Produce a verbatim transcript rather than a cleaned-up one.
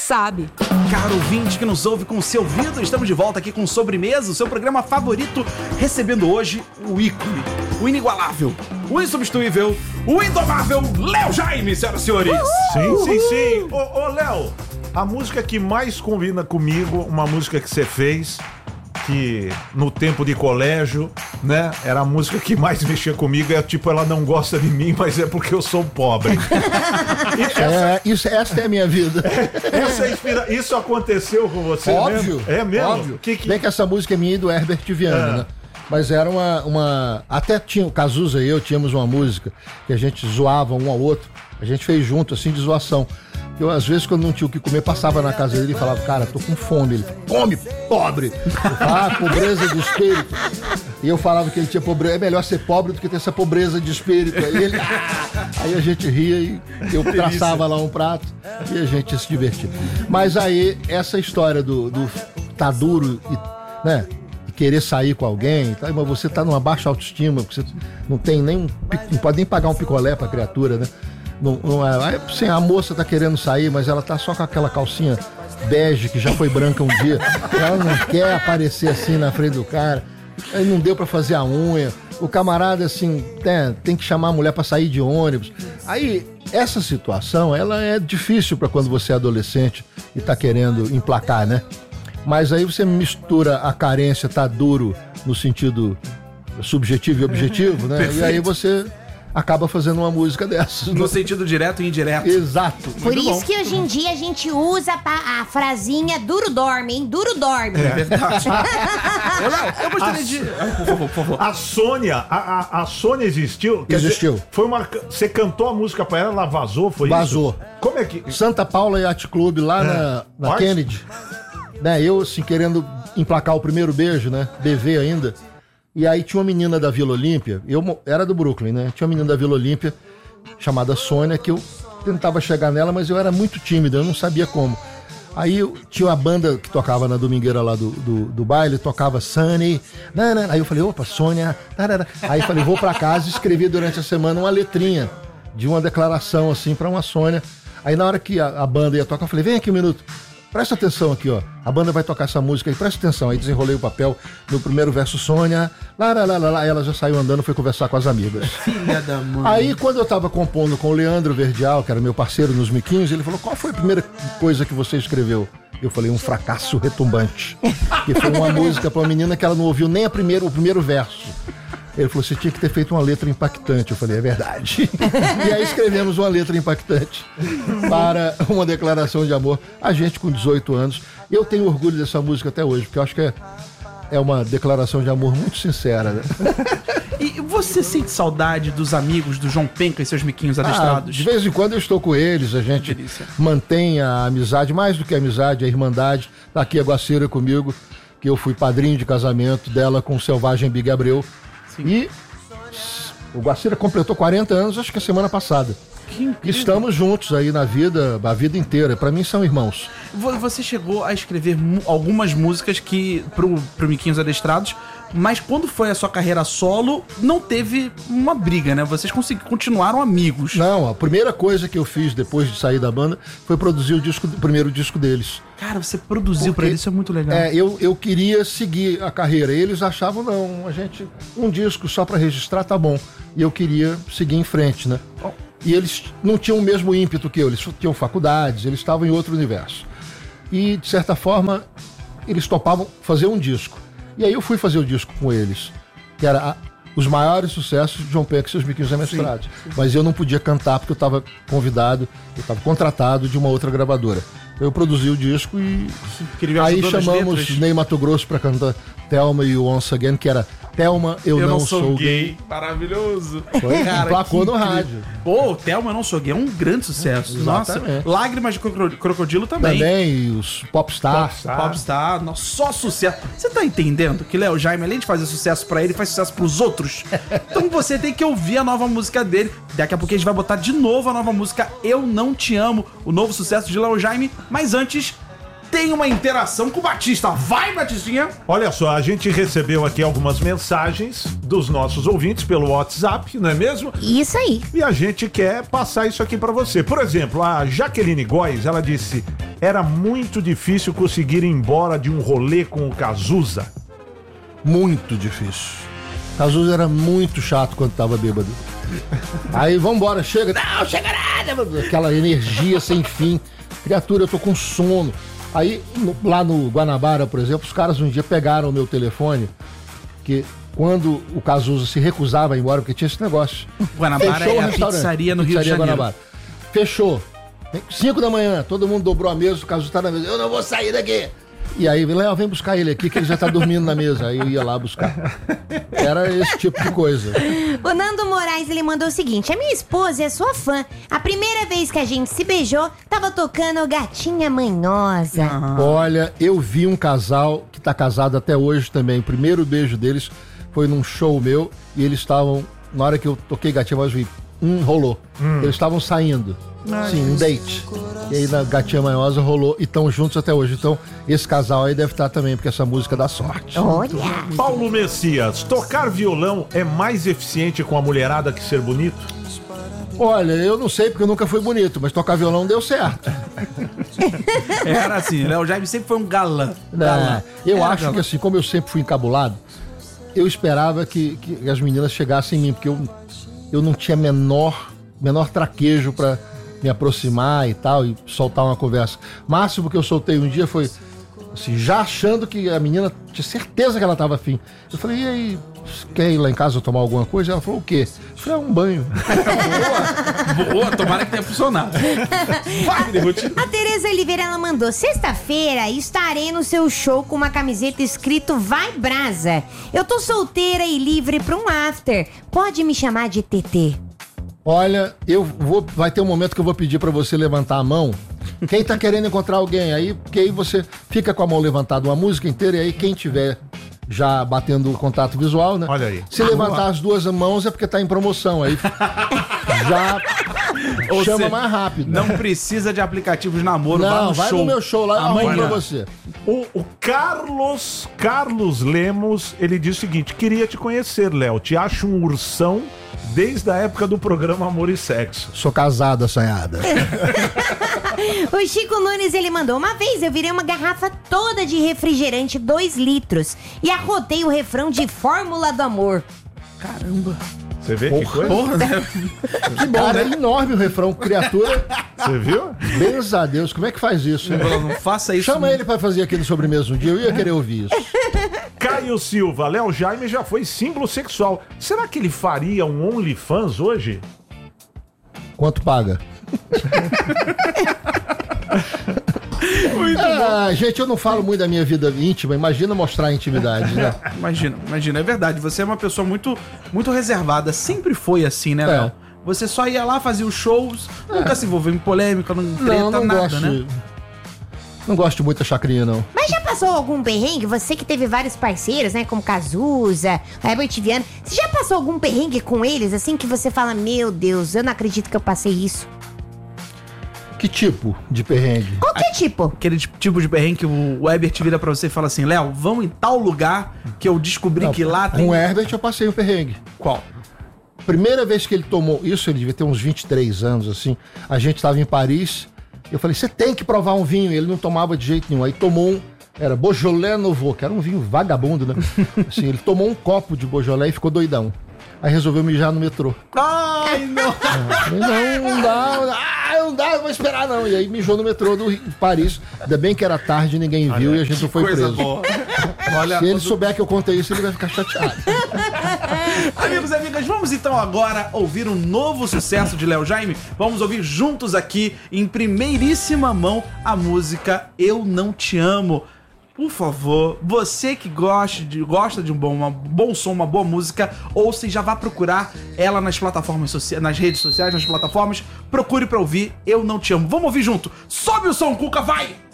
sabe. Caro ouvinte que nos ouve com o seu ouvido, estamos de volta aqui com Sobremesa, o seu programa favorito, recebendo hoje o ícone, o inigualável, o insubstituível, o indomável Léo Jaime, senhoras e senhores. Sim, sim, sim. Ô, ô Léo, a música que mais combina comigo, uma música que você fez, que no tempo de colégio, né, era a música que mais mexia comigo, é tipo, ela não gosta de mim, mas é porque eu sou pobre. essa, é, isso, essa é a minha vida. É, essa inspira... Isso aconteceu com você? Óbvio. Mesmo? É mesmo? Óbvio. Que, que... Bem que essa música é minha e do Herbert Viana, é. né? Mas era uma, uma... Até tinha o Cazuza e eu tínhamos uma música que a gente zoava um ao outro. A gente fez junto, assim, de zoação. Eu, às vezes, quando não tinha o que comer, passava na casa dele e falava, cara, tô com fome. Ele, come, pobre! Eu falava, ah, pobreza de espírito. E eu falava que ele tinha pobreza. É melhor ser pobre do que ter essa pobreza de espírito. Aí ele, ah! Aí a gente ria e eu traçava lá um prato e a gente se divertia. Mas aí, essa história do, do tá duro e, né, e querer sair com alguém, tá, mas você tá numa baixa autoestima, você não tem nem um, não pode nem pagar um picolé pra criatura, né? Não, não é, aí, sim, a moça tá querendo sair, mas ela tá só com aquela calcinha bege que já foi branca um dia. Ela não quer aparecer assim na frente do cara. Aí não deu pra fazer a unha. O camarada, assim, tem, tem que chamar a mulher pra sair de ônibus. Aí, essa situação, ela é difícil pra quando você é adolescente e tá querendo emplacar, né? Mas aí você mistura a carência, tá duro no sentido subjetivo e objetivo, né? Perfeito. E aí você acaba fazendo uma música dessas. No sentido direto e indireto. Exato. Por Muito isso bom. que hoje em dia a gente usa a frasinha duro dorme, hein? Duro dorme. É verdade. Ô, Léo, eu gostaria A- de... Ai, por favor, por favor. A Sônia, a, a, a Sônia existiu? Quer Existiu. dizer, foi uma, você cantou a música pra ela, ela vazou, foi Vazou. isso? Como é que... Santa Paula Yacht Club lá É. na, na Ótimo. Kennedy. Né, eu, assim, querendo emplacar o primeiro beijo, né? B V ainda. E aí tinha uma menina da Vila Olímpia, eu mo- era do Brooklyn, né? Tinha uma menina da Vila Olímpia, chamada Sônia, que eu tentava chegar nela, mas eu era muito tímido, eu não sabia como. Aí eu, tinha uma banda que tocava na domingueira lá do, do, do baile, tocava Sunny, nanana. Aí eu falei, opa, Sônia, tarara. Aí eu falei, vou pra casa e escrevi durante a semana uma letrinha de uma declaração, assim, pra uma Sônia. Aí na hora que a, a banda ia tocar, eu falei, vem aqui um minuto. Presta atenção aqui, ó. A banda vai tocar essa música aí, presta atenção. Aí desenrolei o papel no primeiro verso, Sônia, lá, lá, lá, lá, lá. Aí ela já saiu andando, foi conversar com as amigas. Filha da mãe. Aí, quando eu tava compondo com o Leandro Verdial, que era meu parceiro nos Miquinhos, ele falou, qual foi a primeira coisa que você escreveu? Eu falei, um fracasso retumbante. Que foi uma música pra uma menina que ela não ouviu nem a primeiro, o primeiro verso. Ele falou, você tinha que ter feito uma letra impactante. Eu falei, é verdade. E aí escrevemos uma letra impactante para uma declaração de amor. A gente com dezoito anos. Eu tenho orgulho dessa música até hoje, porque eu acho que é, é uma declaração de amor muito sincera, né? E você sente saudade dos amigos do João Penca e seus miquinhos Ah, adestrados? de vez em quando eu estou com eles, a gente Delícia. mantém a amizade, mais do que a amizade, a irmandade. Tá aqui a Guacira comigo, que eu fui padrinho de casamento dela com o Selvagem Big Abreu. Sim. E o Guacira completou quarenta anos, acho que a semana passada. Que incrível. Estamos juntos aí na vida, a vida inteira. Pra mim são irmãos. Vo- Você chegou a escrever mu- algumas músicas que pro, pro Miquinhos Adestrados, mas quando foi a sua carreira solo, não teve uma briga, né? Vocês consegui- continuaram amigos. Não, a primeira coisa que eu fiz depois de sair da banda foi produzir o, disco, o primeiro disco deles. Cara, você produziu Porque, pra eles, isso é muito legal. É, eu, eu queria seguir a carreira. Eles achavam, não, a gente, um disco só pra registrar tá bom. E eu queria seguir em frente, né? E eles não tinham o mesmo ímpeto que eu, eles tinham faculdades, eles estavam em outro universo. E, de certa forma, eles topavam fazer um disco. E aí eu fui fazer o disco com eles, que era a- os maiores sucessos de João Penca e seus Miquinhos Amestrados. Mas eu não podia cantar porque eu estava convidado, eu estava contratado de uma outra gravadora. Eu produzi o disco e Incrível, aí ajudou nas chamamos letras. Ney Mato Grosso para cantar Thelma e o Once Again, que era Thelma, eu, Eu não, sou gay. Maravilhoso. Foi, emplacou que no incrível. rádio. Pô, Thelma, eu não sou gay, é um grande sucesso. Nossa, Exatamente. Lágrimas de Crocodilo, Crocodilo também. Também, e os Popstar. Popstar. Popstar, nossa, só sucesso. Você tá entendendo que Léo Jaime, além de fazer sucesso pra ele, faz sucesso pros outros? Então você tem que ouvir a nova música dele. Daqui a pouco a gente vai botar de novo a nova música Eu Não Te Amo, o novo sucesso de Léo Jaime. Mas antes, tem uma interação com o Batista. Vai, Batistinha! Olha só, a gente recebeu aqui algumas mensagens dos nossos ouvintes pelo WhatsApp, não é mesmo? Isso aí. E a gente quer passar isso aqui pra você. Por exemplo, a Jaqueline Góes, ela disse: era muito difícil conseguir ir embora de um rolê com o Cazuza. Muito difícil. Cazuza era muito chato quando tava bêbado. Aí, vambora, chega. Não, chega nada. Aquela energia sem fim. Criatura, eu tô com sono. Aí, no, lá no Guanabara, por exemplo, os caras um dia pegaram o meu telefone, que quando o Cazuza se recusava a ir embora, porque tinha esse negócio. Guanabara Fechou é o a restaurante. pizzaria no Pizzaria Rio de Janeiro. Guanabara. Fechou. Cinco da manhã, todo mundo dobrou a mesa, o Cazuza tá na mesa. Eu não vou sair daqui. E aí, Léo, vem buscar ele aqui, que ele já tá dormindo na mesa. Aí eu ia lá buscar. Era esse tipo de coisa. O Nando Moraes, ele mandou o seguinte: a minha esposa é sua fã. A primeira vez que a gente se beijou, tava tocando Gatinha Manhosa. Ah. Olha, eu vi um casal que tá casado até hoje também. O primeiro beijo deles foi num show meu e eles estavam, na hora que eu toquei Gatinha Manhosa, eu vi, hum, rolou. Hum. Eles estavam saindo. Sim, um date. E aí na Gatinha Manhosa rolou e estão juntos até hoje. Então, esse casal aí deve estar também, porque essa música dá sorte. Olha. Paulo Messias, tocar violão é mais eficiente com a mulherada que ser bonito? Olha, eu não sei porque eu nunca fui bonito, mas tocar violão deu certo. Era assim, né? O Jaime sempre foi um galã. galã. Eu Era acho galã. que assim, como eu sempre fui encabulado, eu esperava que, que as meninas chegassem em mim, porque eu, eu não tinha menor, menor traquejo pra me aproximar e tal, e soltar uma conversa. O máximo que eu soltei um dia foi, assim, já achando que a menina tinha certeza que ela tava afim. Eu falei, e aí, quer ir lá em casa tomar alguma coisa? Ela falou, o quê? Eu falei, é um banho. Boa, boa, tomara que tenha funcionado. Vai, Ruth. A Tereza Oliveira, ela mandou: sexta-feira estarei no seu show com uma camiseta escrito Vai Brasa. Eu tô solteira e livre pra um after. Pode me chamar de T T. Olha, eu vou, vai ter um momento que eu vou pedir pra você levantar a mão. Quem tá querendo encontrar alguém aí, porque aí você fica com a mão levantada uma música inteira e aí quem tiver já batendo o contato visual, né? Olha aí. Se levantar as duas mãos é porque tá em promoção, aí já Ou chama seja, mais rápido. Não precisa de aplicativos de namoro, vá Não, no vai show. no meu show lá, eu arrumo Amanhã. pra você. O, o Carlos, Carlos Lemos, ele diz o seguinte: queria te conhecer, Léo. Te acho um ursão desde a época do programa Amor e Sexo. Sou casada, assanhada. O Chico Nunes, ele mandou: uma vez eu virei uma garrafa toda de refrigerante dois litros e arrotei o refrão de Fórmula do Amor. Caramba. Você vê que coisa? Porra, né? Que bom, Cara, é enorme o refrão. Criatura, Você viu? benza a Deus, como é que faz isso? Hein? Não faça isso. Chama ele pra fazer aqui no sobremesa um dia, eu ia querer ouvir isso. Caio Silva, Léo Jaime já foi símbolo sexual. Será que ele faria um OnlyFans hoje? Quanto paga? Muito Ah, gente, eu não falo muito da minha vida íntima, imagina mostrar a intimidade, né? Imagina, imagina, é verdade. Você é uma pessoa muito, muito reservada. Sempre foi assim, né, É. Léo? Você só ia lá, fazia os shows, nunca se envolveu em polêmica, não treta, Não, não nada, gosto. né? Não gosto muito da chacrinha, não. Mas já passou algum perrengue? Você que teve vários parceiros, né? Como Cazuza, Herbert Viana. Você já passou algum perrengue com eles, assim, que você fala: meu Deus, eu não acredito que eu passei isso? Que tipo de perrengue? Qualquer tipo. Aquele tipo de perrengue que o Herbert vira pra você e fala assim: Léo, vamos em tal lugar que eu descobri Não, que lá tem... Com o Herbert eu passei um perrengue. Qual? Primeira vez que ele tomou, isso ele devia ter uns vinte e três anos, assim. A gente tava em Paris, eu falei, você tem que provar um vinho. Ele não tomava de jeito nenhum. Aí tomou um, era Beaujolais Nouveau, que era um vinho vagabundo, né? Assim, ele tomou um copo de Beaujolais e ficou doidão. Aí resolveu mijar no metrô. Ai, não! Falei, não, não dá, não dá, ah, não dá, não vou esperar não. E aí mijou no metrô do Rio- de Paris. Ainda bem que era tarde, ninguém viu e a gente não foi Coisa preso. boa. Olha, Se ele souber que eu contei isso, ele vai ficar chateado. amigos e amigas, vamos então agora ouvir um novo sucesso de Léo Jaime. Vamos ouvir juntos aqui, em primeiríssima mão, a música Eu Não Te Amo. Por favor, você que gosta de, gosta de um bom, uma, bom som, uma boa música, ouça e já vá procurar ela nas plataformas sociais, nas redes sociais, nas plataformas. Procure pra ouvir Eu Não Te Amo. Vamos ouvir junto. Sobe o som, Cuca, vai!